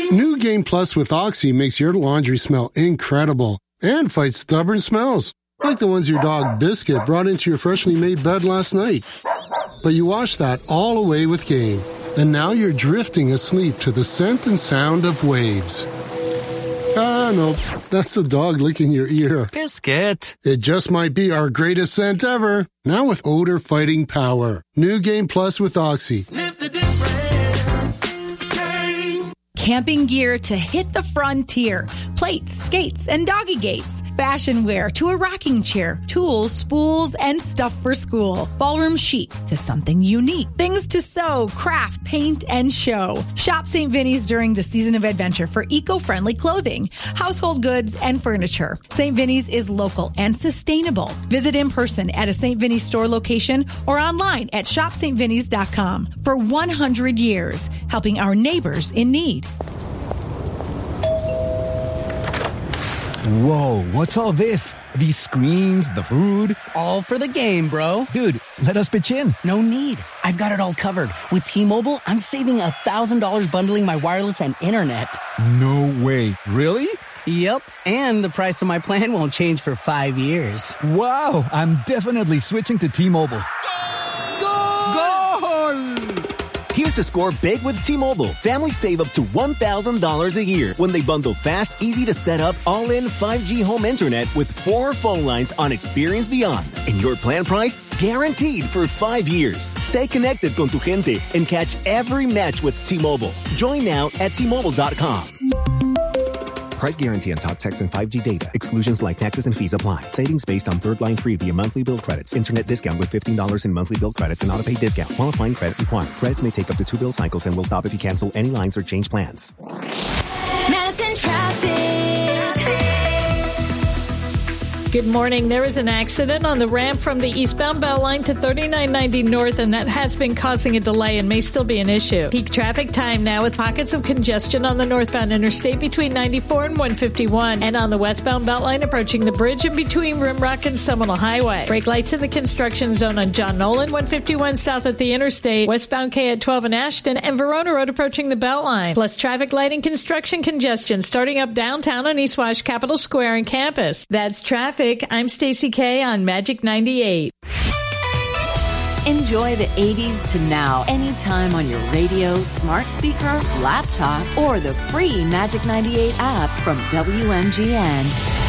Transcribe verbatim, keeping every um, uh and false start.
New Game Plus with Oxy makes your laundry smell incredible and fights stubborn smells, like the ones your dog Biscuit brought into your freshly made bed last night. But you washed that all away with Game, and now you're drifting asleep to the scent and sound of waves. Ah, no, that's the dog licking your ear. Biscuit. It just might be our greatest scent ever. Now with odor-fighting power. New Game Plus with Oxy. Sniff the difference. Game. Camping gear to hit the frontier. Plates, skates, and doggy gates. Fashion wear to a rocking chair. Tools, spools, and stuff for school. Ballroom chic to something unique. Things to sew, craft, paint, and show. Shop Saint Vinny's during the season of adventure for eco-friendly clothing, household goods, and furniture. Saint Vinny's is local and sustainable. Visit in person at a Saint Vinny's store location or online at shop st vinny's dot com. For one hundred years, helping our neighbors in need. Whoa, what's all this? These screens, the food? All for the game, bro. Dude, let us pitch in. No need. I've got it all covered. With T-Mobile, I'm saving one thousand dollars bundling my wireless and internet. No way. Really? Yep. And the price of my plan won't change for five years. Wow, I'm definitely switching to T-Mobile. Here to score big with T-Mobile. Families save up to one thousand dollars a year when they bundle fast, easy to set up, all-in five G home internet with four phone lines on Experience Beyond. And your plan price? Guaranteed for five years. Stay connected con tu gente and catch every match with T-Mobile. Join now at T Mobile dot com. Price guarantee on talk, text, and five G data. Exclusions like taxes and fees apply. Savings based on third line free via monthly bill credits. Internet discount with fifteen dollars in monthly bill credits and auto-pay discount. Qualifying credit required. Credits may take up to two bill cycles and will stop if you cancel any lines or change plans. Madison traffic. Good morning. There is an accident on the ramp from the eastbound Beltline to thirty-nine ninety North, and that has been causing a delay and may still be an issue. Peak traffic time now with pockets of congestion on the northbound interstate between ninety-four and one fifty-one, and on the westbound Beltline approaching the bridge in between Rimrock and Seminole Highway. Brake lights in the construction zone on John Nolan, one fifty-one south at the interstate, westbound K at twelve in Ashton, and Verona Road approaching the Beltline. Plus traffic light and construction congestion starting up downtown on East Wash, Capitol Square, and campus. That's traffic. I'm Stacey K on Magic ninety-eight. Enjoy the eighties to now anytime on your radio, smart speaker, laptop, or the free Magic ninety-eight app from W M G N.